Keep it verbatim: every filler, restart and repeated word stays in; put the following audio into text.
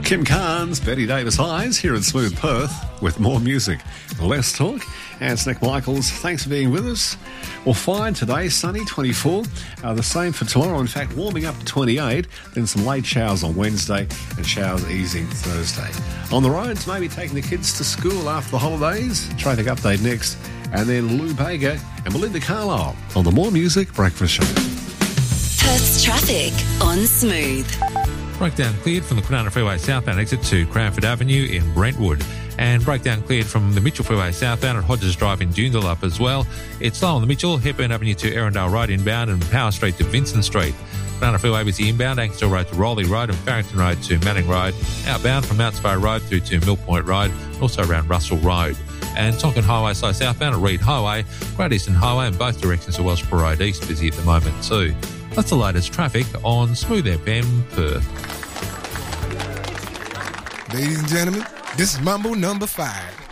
Kim Carnes, Betty Davis Eyes here at Smooth Perth with more music, less talk. And it's Nick Michaels. Thanks for being with us. Well, fine today, sunny, twenty-four. Uh, the same for tomorrow. In fact, warming up to twenty-eight. Then some late showers on Wednesday and showers easing Thursday. On the roads, maybe taking the kids to school after the holidays. Traffic update next. And then Lou Bega and Belinda Carlisle on the More Music Breakfast Show. Perth's traffic on Smooth. Breakdown cleared from the Kwinana Freeway southbound exit to Cranford Avenue in Brentwood. And breakdown cleared from the Mitchell Freeway southbound at Hodges Drive in Joondalup as well. It's slow on the Mitchell, Hepburn Avenue to Erindale Road inbound and Power Street to Vincent Street. Kwinana Freeway with the inbound, Ankersville Road to Rowley Road and Farrington Road to Manning Road. Outbound from Mount Sparrow Road through to Mill Point Road, also around Russell Road. And Tonkin Highway slow southbound at Reed Highway, Great Eastern Highway in both directions to Wellsborough Road East busy at the moment too. That's the latest traffic on Smooth F M Perth. Ladies and gentlemen, this is Mambo number five.